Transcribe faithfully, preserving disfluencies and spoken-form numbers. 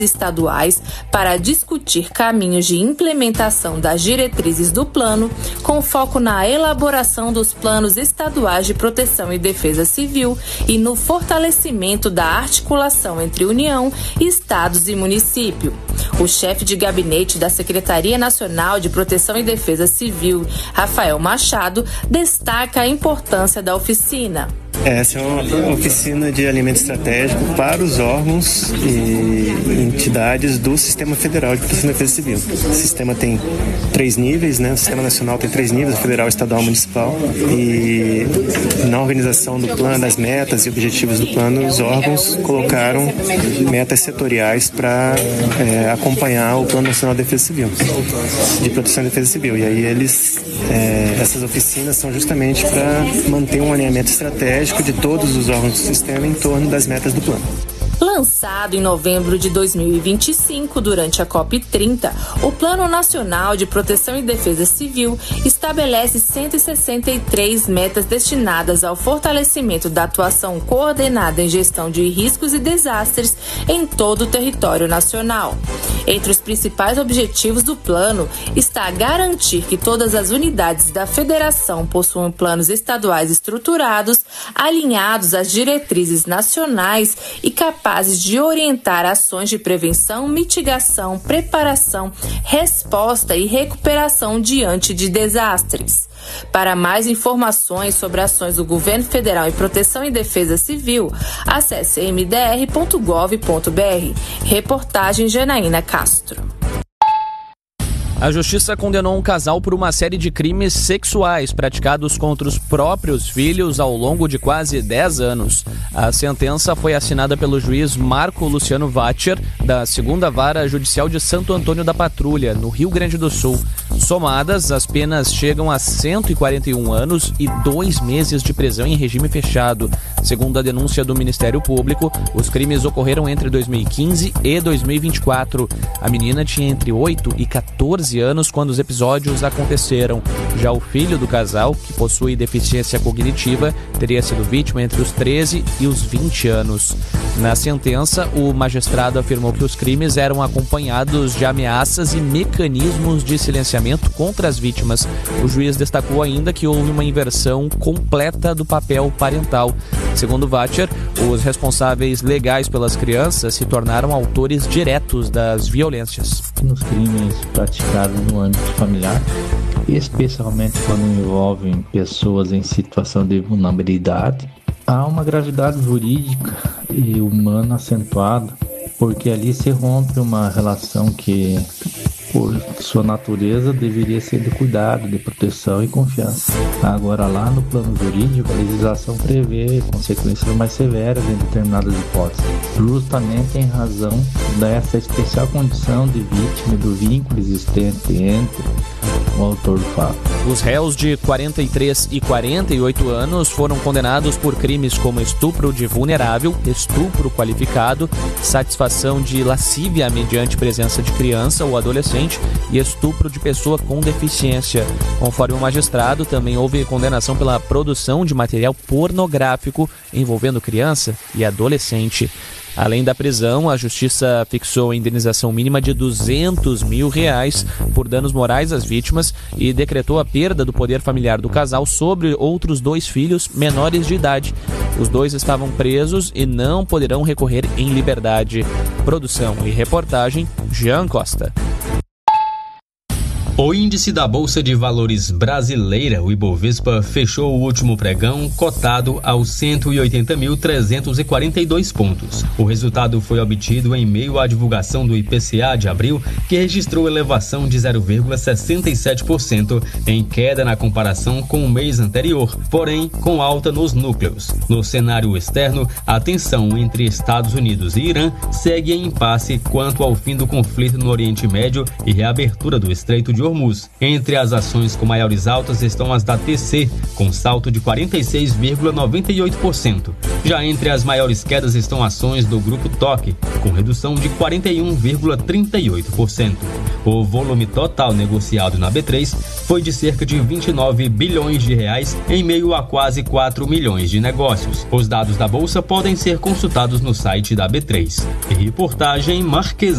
estaduais para discutir caminhos de implementação das diretrizes do plano, com foco na elaboração dos planos estaduais de proteção e defesa civil e no fortalecimento da articulação entre União, estados e município. O chefe de gabinete da Secretaria Nacional de Proteção e Defesa Civil, Rafael Machado, destaca a importância da oficina. Essa é uma oficina de alinhamento estratégico para os órgãos e entidades do Sistema Federal de Proteção e Defesa Civil. O sistema tem três níveis, né? O Sistema Nacional tem três níveis, federal, estadual e municipal. E na organização do plano, das metas e objetivos do plano, os órgãos colocaram metas setoriais para é, acompanhar o Plano Nacional de Defesa Civil, de Proteção e Defesa Civil. E aí eles, é, essas oficinas são justamente para manter um alinhamento estratégico de todos os órgãos do sistema em torno das metas do plano. Lançado em novembro de dois mil e vinte e cinco, durante a COP trinta, o Plano Nacional de Proteção e Defesa Civil estabelece cento e sessenta e três metas destinadas ao fortalecimento da atuação coordenada em gestão de riscos e desastres em todo o território nacional. Entre os principais objetivos do plano está garantir que todas as unidades da federação possuam planos estaduais estruturados, alinhados às diretrizes nacionais e capazes de orientar ações de prevenção, mitigação, preparação, resposta e recuperação diante de desastres. Para mais informações sobre ações do Governo Federal em Proteção e Defesa Civil, acesse m d r ponto gov ponto b r. Reportagem Janaína Castro. A Justiça condenou um casal por uma série de crimes sexuais praticados contra os próprios filhos ao longo de quase dez anos. A sentença foi assinada pelo juiz Marco Luciano Vacher, da segunda Vara Judicial de Santo Antônio da Patrulha, no Rio Grande do Sul. Somadas, as penas chegam a cento e quarenta e um anos e dois meses de prisão em regime fechado. Segundo a denúncia do Ministério Público, os crimes ocorreram entre dois mil e quinze e dois mil e vinte e quatro. A menina tinha entre oito e quatorze anos quando os episódios aconteceram. Já o filho do casal, que possui deficiência cognitiva, teria sido vítima entre os treze e os vinte anos. Na sentença, o magistrado afirmou que os crimes eram acompanhados de ameaças e mecanismos de silenciamento contra as vítimas. O juiz destacou ainda que houve uma inversão completa do papel parental. Segundo Vacher, os responsáveis legais pelas crianças se tornaram autores diretos das violências. Nos crimes praticados no âmbito familiar, especialmente quando envolvem pessoas em situação de vulnerabilidade, há uma gravidade jurídica e humana acentuada, porque ali se rompe uma relação que, por sua natureza, deveria ser de cuidado, de proteção e confiança. Agora, lá no plano jurídico, a legislação prevê consequências mais severas em determinadas hipóteses, justamente em razão dessa especial condição de vítima do vínculo existente entre o autor do fato. Os réus de quarenta e três e quarenta e oito anos foram condenados por crimes como estupro de vulnerável, estupro qualificado, satisfação de lascívia mediante presença de criança ou adolescente e estupro de pessoa com deficiência. Conforme o magistrado, também houve condenação pela produção de material pornográfico envolvendo criança e adolescente. Além da prisão, a Justiça fixou a indenização mínima de duzentos mil reais por danos morais às vítimas e decretou a perda do poder familiar do casal sobre outros dois filhos menores de idade. Os dois estavam presos e não poderão recorrer em liberdade. Produção e reportagem, Jean Costa. O índice da Bolsa de Valores brasileira, o Ibovespa, fechou o último pregão cotado aos cento e oitenta mil trezentos e quarenta e dois pontos. O resultado foi obtido em meio à divulgação do I P C A de abril, que registrou elevação de zero vírgula sessenta e sete por cento, em queda na comparação com o mês anterior, porém com alta nos núcleos. No cenário externo, a tensão entre Estados Unidos e Irã segue em impasse quanto ao fim do conflito no Oriente Médio e reabertura do Estreito de Hormuz. Entre as ações com maiores altas estão as da T C, com salto de quarenta e seis vírgula noventa e oito por cento. Já entre as maiores quedas estão ações do Grupo T O C, com redução de quarenta e um vírgula trinta e oito por cento. O volume total negociado na B três foi de cerca de vinte e nove bilhões de reais em meio a quase quatro milhões de negócios. Os dados da bolsa podem ser consultados no site da B três. Reportagem Marques